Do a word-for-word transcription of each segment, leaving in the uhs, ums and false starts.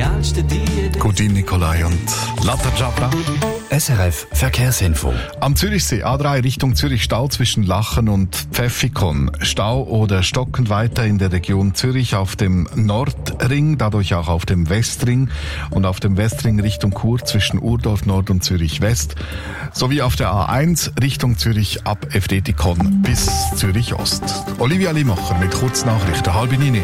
genialste Idee. Guten Nikolai und Latte Chapra. S R F Verkehrsinfo. Am Zürichsee A drei Richtung Zürich Stau zwischen Lachen und Pfäffikon. Stau oder stockend weiter in der Region Zürich auf dem Nordring, dadurch auch auf dem Westring und auf dem Westring Richtung Chur zwischen Urdorf Nord und Zürich West sowie auf der A eins Richtung Zürich ab Efdetikon bis Zürich Ost. Olivia Limacher mit Kurznachrichten, halb neun.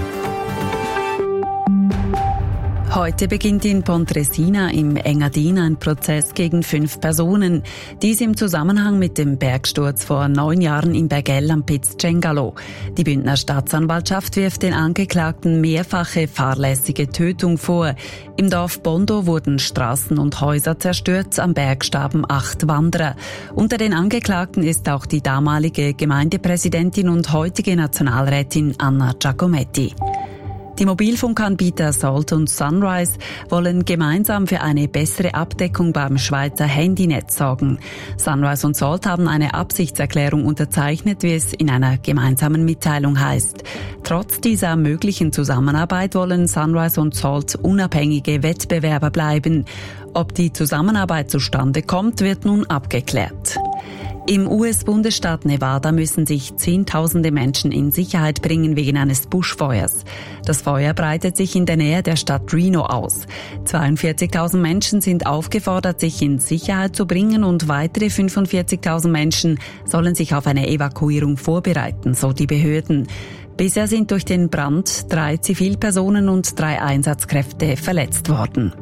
Heute beginnt in Pontresina im Engadin ein Prozess gegen fünf Personen. Dies im Zusammenhang mit dem Bergsturz vor neun Jahren im Bergell am Piz Cengalo. Die Bündner Staatsanwaltschaft wirft den Angeklagten mehrfache fahrlässige Tötung vor. Im Dorf Bondo wurden Straßen und Häuser zerstört, am Berg starben acht Wanderer. Unter den Angeklagten ist auch die damalige Gemeindepräsidentin und heutige Nationalrätin Anna Giacometti. Die Mobilfunkanbieter Salt und Sunrise wollen gemeinsam für eine bessere Abdeckung beim Schweizer Handynetz sorgen. Sunrise und Salt haben eine Absichtserklärung unterzeichnet, wie es in einer gemeinsamen Mitteilung heißt. Trotz dieser möglichen Zusammenarbeit wollen Sunrise und Salt unabhängige Wettbewerber bleiben. Ob die Zusammenarbeit zustande kommt, wird nun abgeklärt. Im U S-Bundesstaat Nevada müssen sich Zehntausende Menschen in Sicherheit bringen wegen eines Buschfeuers. Das Feuer breitet sich in der Nähe der Stadt Reno aus. zweiundvierzigtausend Menschen sind aufgefordert, sich in Sicherheit zu bringen und weitere fünfundvierzigtausend Menschen sollen sich auf eine Evakuierung vorbereiten, so die Behörden. Bisher sind durch den Brand drei Zivilpersonen und drei Einsatzkräfte verletzt worden.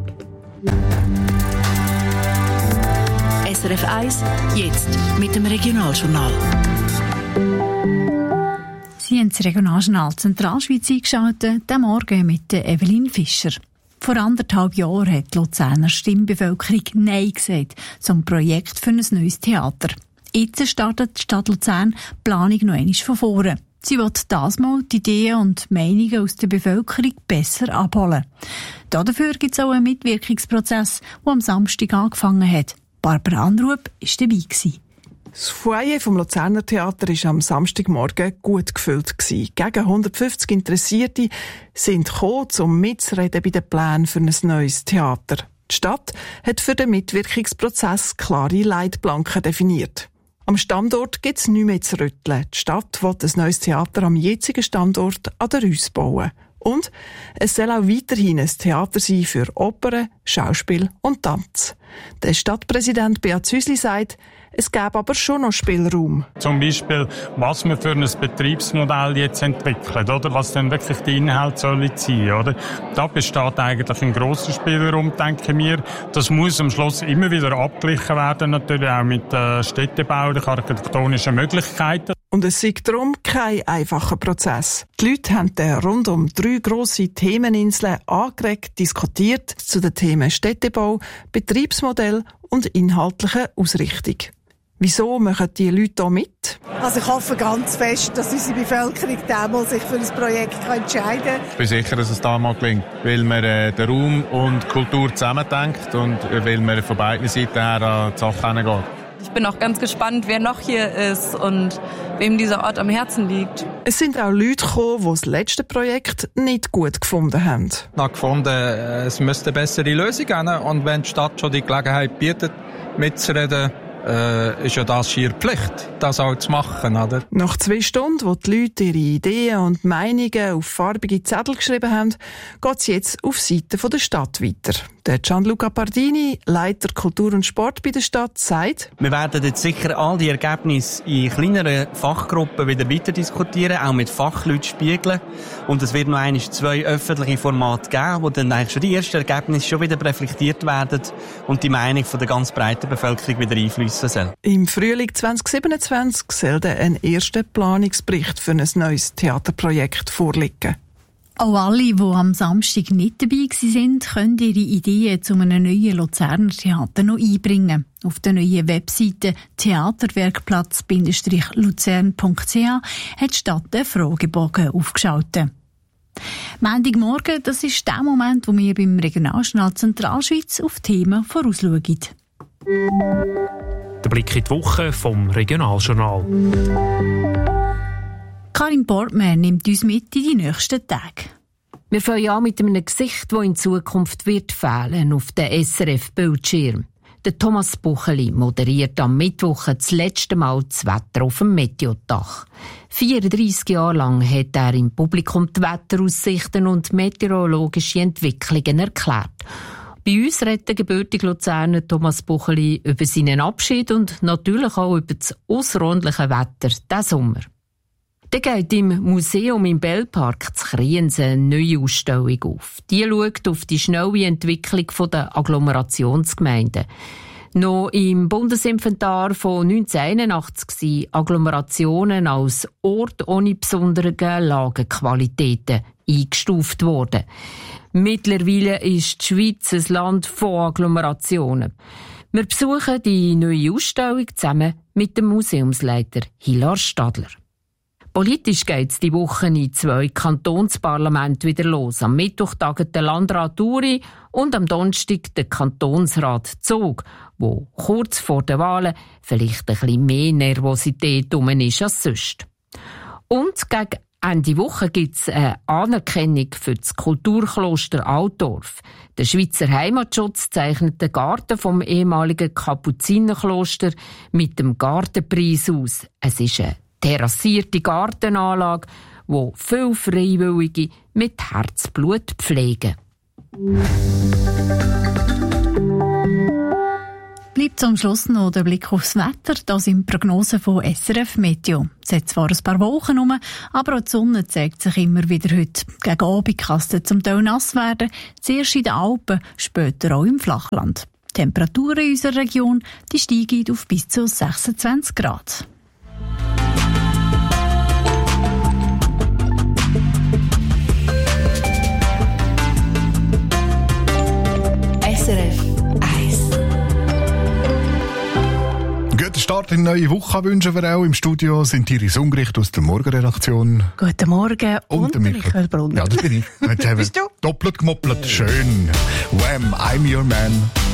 S R F eins, jetzt mit dem Regionaljournal. Sie haben das Regionaljournal Zentralschweiz eingeschaltet, den Morgen mit Evelyn Fischer. Vor anderthalb Jahren hat die Luzerner Stimmbevölkerung Nein gesagt zum Projekt für ein neues Theater. Jetzt startet die Stadt Luzern die Planung noch einmal von vorne. Sie will das mal die Ideen und Meinungen aus der Bevölkerung besser abholen. Dafür gibt es auch einen Mitwirkungsprozess, der am Samstag angefangen hat. Barbara Anrup war dabei. Das Foyer vom Luzerner Theater war am Samstagmorgen gut gefüllt. Gegen hundertfünfzig Interessierte sind gekommen, um mitzureden bei den Plänen für ein neues Theater. Die Stadt hat für den Mitwirkungsprozess klare Leitplanken definiert. Am Standort gibt es nichts mehr zu rütteln. Die Stadt will ein neues Theater am jetzigen Standort an der Reuss bauen. Und es soll auch weiterhin ein Theater sein für Opern, Schauspiel und Tanz. Der Stadtpräsident Beat Züsli sagt, es gäbe aber schon noch Spielraum. Zum Beispiel, was man für ein Betriebsmodell jetzt entwickelt, oder was dann wirklich die Inhalte sollen sein, oder? Da besteht eigentlich ein grosser Spielraum, denke ich mir. Das muss am Schluss immer wieder abgeglichen werden, natürlich auch mit äh, städtebaulichen, architektonischen Möglichkeiten. Und es sei darum kein einfacher Prozess. Die Leute haben rund um drei grosse Themeninseln angeregt, diskutiert zu den Themen Städtebau, Betriebsmodell und inhaltliche Ausrichtung. Wieso machen die Leute hier mit? Also ich hoffe ganz fest, dass unsere Bevölkerung damals sich für ein Projekt entscheiden kann. Ich bin sicher, dass es damals gelingt, weil man äh, den Raum und die Kultur zusammendenkt und äh, weil man von beiden Seiten her an die Sache hingeht. Ich bin auch ganz gespannt, wer noch hier ist und wem dieser Ort am Herzen liegt. Es sind auch Leute gekommen, die das letzte Projekt nicht gut gefunden haben. Ich habe gefunden, es müsste eine bessere Lösung geben. Und wenn die Stadt schon die Gelegenheit bietet, mitzureden, äh, ist ja das schier Pflicht, das auch zu machen, oder? Nach zwei Stunden, wo die Leute ihre Ideen und Meinungen auf farbige Zettel geschrieben haben, geht es jetzt auf die Seite der Stadt weiter. Der Gianluca Pardini, Leiter Kultur und Sport bei der Stadt, sagt: Wir werden jetzt sicher all die Ergebnisse in kleineren Fachgruppen wieder weiter diskutieren, auch mit Fachleuten spiegeln. Und es wird noch einmal zwei öffentliche Formate geben, wo dann eigentlich schon die ersten Ergebnisse schon wieder reflektiert werden und die Meinung von der ganz breiten Bevölkerung wieder einfließen soll. Im Frühling zwanzig siebenundzwanzig soll dann ein erster Planungsbericht für ein neues Theaterprojekt vorliegen. Auch alle, die am Samstag nicht dabei waren, können ihre Ideen zu einem neuen Luzerner Theater noch einbringen. Auf der neuen Webseite theaterwerkplatz luzern punkt c h hat die Stadt einen Fragebogen aufgeschaltet. Montagmorgen, das ist der Moment, wo wir beim Regionaljournal Zentralschweiz auf Themen vorausschauen. Der Blick in die Woche vom Regionaljournal. Karin Portman nimmt uns mit in die nächsten Tage. Wir fangen an mit einem Gesicht, das in Zukunft wird fehlen auf den S R F-Bildschirm. Der Thomas Bucheli moderiert am Mittwoch das letzte Mal das Wetter auf dem Meteodach. vierunddreissig Jahre lang hat er im Publikum die Wetteraussichten und meteorologische Entwicklungen erklärt. Bei uns redet der gebürtige Luzerner Thomas Bucheli über seinen Abschied und natürlich auch über das ausserordentliche Wetter diesen Sommer. Dann geht im Museum im Bellpark zu Kriens eine neue Ausstellung auf. Die schaut auf die schnelle Entwicklung der Agglomerationsgemeinden. Noch im Bundesinventar von neunzehnhunderteinundachtzig waren Agglomerationen als Ort ohne besondere Lagenqualitäten eingestuft worden. Mittlerweile ist die Schweiz ein Land von Agglomerationen. Wir besuchen die neue Ausstellung zusammen mit dem Museumsleiter Hilar Stadler. Politisch geht es die Woche in zwei Kantonsparlamenten wieder los. Am Mittwoch tagt der Landrat Uri und am Donnerstag der Kantonsrat Zug, wo kurz vor den Wahlen vielleicht ein bisschen mehr Nervosität rum ist als sonst. Und gegen Ende Woche gibt es eine Anerkennung für das Kulturkloster Altdorf. Der Schweizer Heimatschutz zeichnet den Garten vom ehemaligen Kapuzinerkloster mit dem Gartenpreis aus. Es ist eine terrassierte Gartenanlage, wo viele Freiwillige mit Herzblut pflegen. Bleibt zum Schluss noch der Blick aufs Wetter. Das sind Prognosen von S R F Meteo. Es hat zwar ein paar Wochen rum, aber auch die Sonne zeigt sich immer wieder heute. Gegen Abend kann es zum Teil nass werden, zuerst in den Alpen, später auch im Flachland. Die Temperaturen in unserer Region die steigen auf bis zu sechsundzwanzig Grad. S R F eins. Guten Start in die neue Woche wünschen wir auch. Im Studio sind Iris Ungericht aus der Morgenredaktion. Guten Morgen und, und der Michael. Michael Brunner. Ja, das bin ich. Jetzt haben wir Bist du? Doppelt gemoppelt. Schön. Wham, I'm your man.